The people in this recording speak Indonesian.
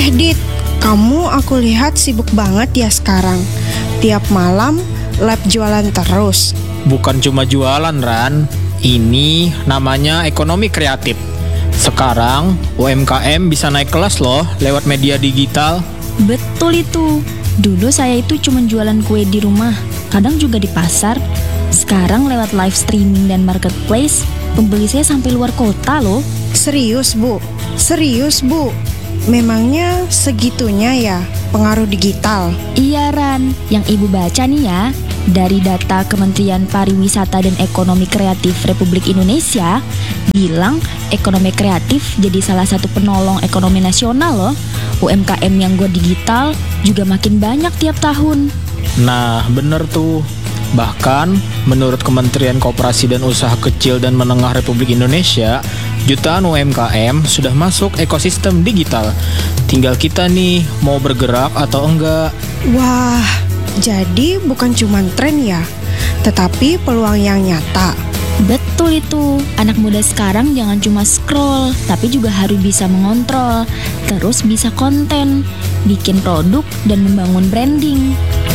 Dit, kamu aku lihat sibuk banget ya sekarang. Tiap malam live jualan terus. Bukan cuma jualan, Ran. Ini namanya ekonomi kreatif. Sekarang UMKM bisa naik kelas loh lewat media digital. Betul itu. Dulu saya itu cuma jualan kue di rumah, kadang juga di pasar. Sekarang lewat live streaming dan marketplace, pembeli saya sampai luar kota loh. Serius, Bu? Serius, Bu? Memangnya segitunya ya pengaruh digital? Iya Ran, yang ibu baca nih ya, dari data Kementerian Pariwisata dan Ekonomi Kreatif Republik Indonesia, bilang ekonomi kreatif jadi salah satu penolong ekonomi nasional loh. UMKM yang go digital juga makin banyak tiap tahun. Nah, bener tuh. Bahkan, menurut Kementerian Koperasi dan Usaha Kecil dan Menengah Republik Indonesia, jutaan UMKM sudah masuk ekosistem digital. Tinggal kita nih, mau bergerak atau enggak. Wah, jadi bukan cuma tren ya, tetapi peluang yang nyata. Betul itu, anak muda sekarang jangan cuma scroll, tapi juga harus bisa mengontrol, terus bisa konten, bikin produk dan membangun branding.